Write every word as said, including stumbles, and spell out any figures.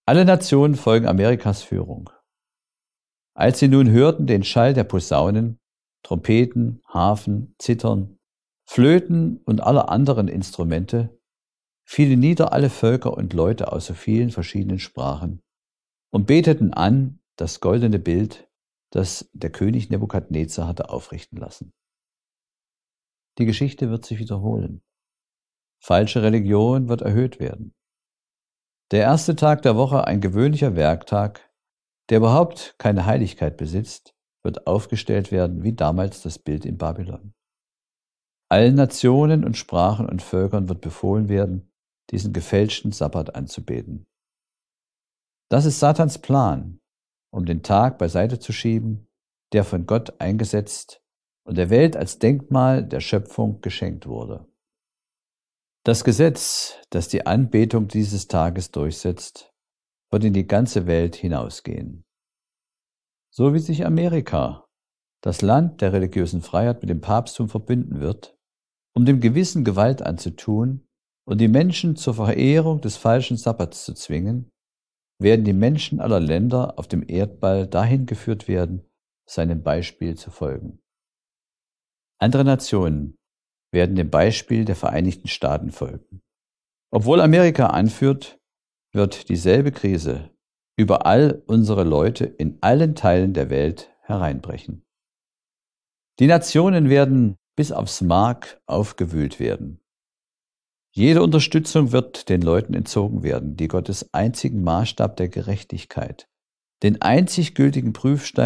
Alle Nationen folgen Amerikas Führung. Als sie nun hörten den Schall der Posaunen, Trompeten, Harfen, Zithern, Flöten und aller anderen Instrumente, fielen nieder alle Völker und Leute aus so vielen verschiedenen Sprachen und beteten an das goldene Bild, das der König Nebukadnezar hatte aufrichten lassen. Die Geschichte wird sich wiederholen. Falsche Religion wird erhöht werden. Der erste Tag der Woche, ein gewöhnlicher Werktag, der überhaupt keine Heiligkeit besitzt, wird aufgestellt werden wie damals das Bild in Babylon. Allen Nationen und Sprachen und Völkern wird befohlen werden, diesen gefälschten Sabbat anzubeten. Das ist Satans Plan, um den Tag beiseite zu schieben, der von Gott eingesetzt und der Welt als Denkmal der Schöpfung geschenkt wurde. Das Gesetz, das die Anbetung dieses Tages durchsetzt, wird in die ganze Welt hinausgehen. So wie sich Amerika, das Land der religiösen Freiheit, mit dem Papsttum verbünden wird, um dem Gewissen Gewalt anzutun und die Menschen zur Verehrung des falschen Sabbats zu zwingen, werden die Menschen aller Länder auf dem Erdball dahin geführt werden, seinem Beispiel zu folgen. Andere Nationen werden dem Beispiel der Vereinigten Staaten folgen. Obwohl Amerika anführt, wird dieselbe Krise über all unsere Leute in allen Teilen der Welt hereinbrechen. Die Nationen werden bis aufs Mark aufgewühlt werden. Jede Unterstützung wird den Leuten entzogen werden, die Gottes einzigen Maßstab der Gerechtigkeit, den einzig gültigen Prüfstein